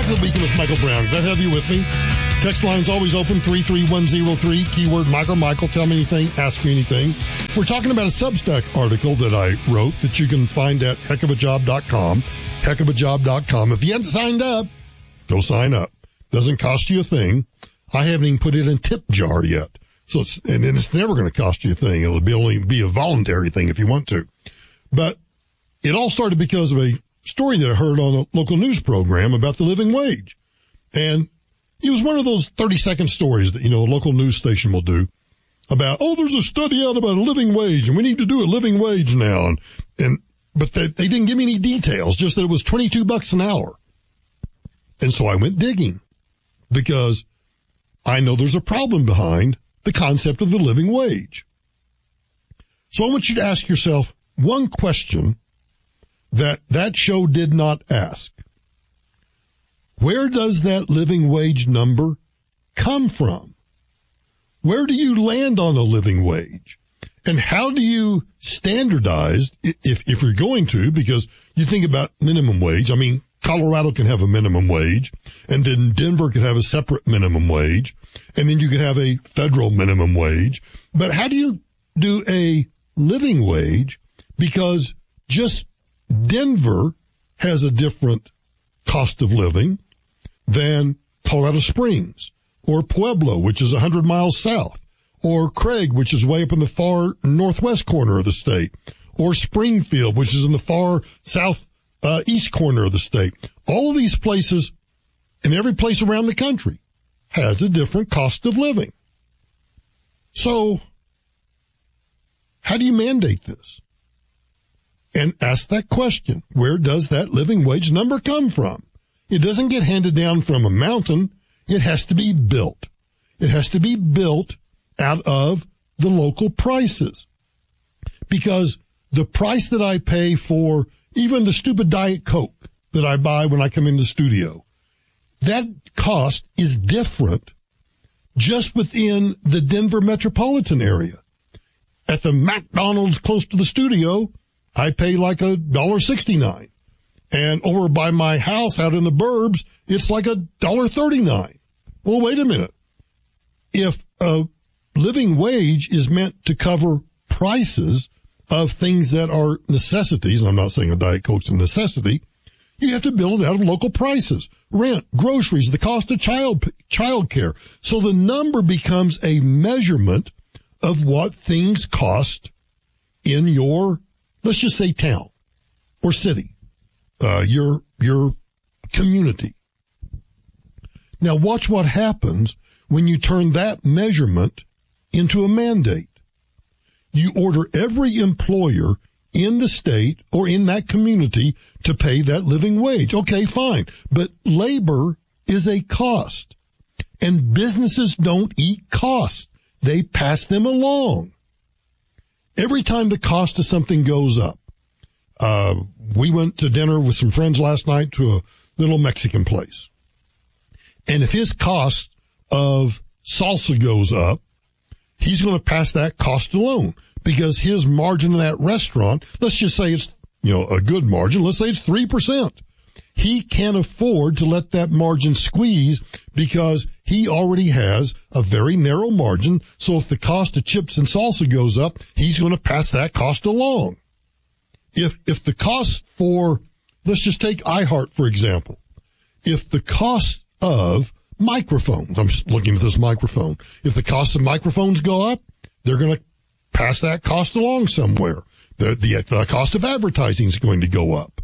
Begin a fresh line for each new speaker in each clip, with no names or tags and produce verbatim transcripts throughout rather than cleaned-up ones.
Nashville Beacon with Michael Brown. Glad to have you with me. Text line's always open, three three one zero three, keyword Michael. Michael, tell me anything, ask me anything. We're talking about a Substack article that I wrote that you can find at heck of a job dot com, heck of a job dot com. If you haven't signed up, go sign up. Doesn't cost you a thing. I haven't even put it in tip jar yet. So it's, and it's never going to cost you a thing. It'll be only be a voluntary thing if you want to. But it all started because of a story that I heard on a local news program about the living wage. And it was one of those thirty second stories that, you know, a local news station will do about, oh, there's a study out about a living wage and we need to do a living wage now. And, and but they, they didn't give me any details, just that it was twenty-two bucks an hour. And so I went digging because I know there's a problem behind the concept of the living wage. So I want you to ask yourself one question that that show did not ask. Where does that living wage number come from? Where do you land on a living wage? And how do you standardize, if, if you're going to, because you think about minimum wage. I mean, Colorado can have a minimum wage, and then Denver could have a separate minimum wage, and then you could have a federal minimum wage. But how do you do a living wage? Because just Denver has a different cost of living than Colorado Springs or Pueblo, which is one hundred miles south, or Craig, which is way up in the far northwest corner of the state, or Springfield, which is in the far south uh, east corner of the state. All of these places and every place around the country has a different cost of living. So how do you mandate this? And ask that question. Where does that living wage number come from? It doesn't get handed down from a mountain. It has to be built. It has to be built out of the local prices. Because the price that I pay for even the stupid Diet Coke that I buy when I come in the studio, that cost is different just within the Denver metropolitan area. At the McDonald's close to the studio, I pay like a dollar sixty-nine. And over by my house out in the burbs, it's like a dollar thirty-nine. Well, wait a minute. If a living wage is meant to cover prices of things that are necessities, and I'm not saying a Diet Coke's a necessity, you have to build out of local prices. Rent, groceries, the cost of child, child care. So the number becomes a measurement of what things cost in your, let's just say, town or city. Uh, your, your community. Now watch what happens when you turn that measurement into a mandate. You order every employer in the state or in that community to pay that living wage. Okay, fine. But labor is a cost, and businesses don't eat costs. They pass them along. Every time the cost of something goes up, uh, we went to dinner with some friends last night to a little Mexican place. And if his cost of salsa goes up, he's going to pass that cost along because his margin in that restaurant, let's just say it's, you know, a good margin. Let's say it's three percent. He can't afford to let that margin squeeze because he already has a very narrow margin. So if the cost of chips and salsa goes up, he's going to pass that cost along. If, if the cost for, let's just take iHeart, for example. If the cost of microphones, I'm looking at this microphone. If the cost of microphones go up, they're going to pass that cost along somewhere. The, the, the cost of advertising is going to go up.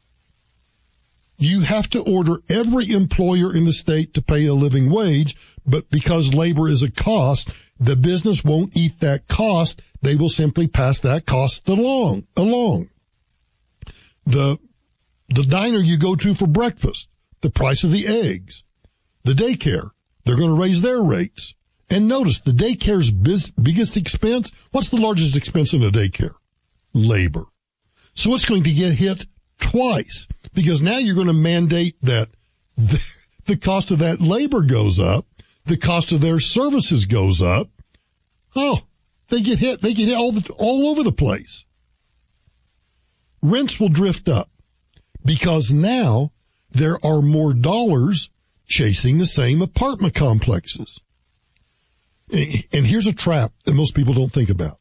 You have to order every employer in the state to pay a living wage, but because labor is a cost, the business won't eat that cost. They will simply pass that cost along, along. The, the diner you go to for breakfast, the price of the eggs, the daycare, they're going to raise their rates. And notice the daycare's biz, biggest expense. What's the largest expense in a daycare? Labor. So it's going to get hit twice because now you're going to mandate that the, the cost of that labor goes up. The cost of their services goes up. Oh, they get hit. They get hit all, the, all over the place. Rents will drift up because now there are more dollars chasing the same apartment complexes. And here's a trap that most people don't think about.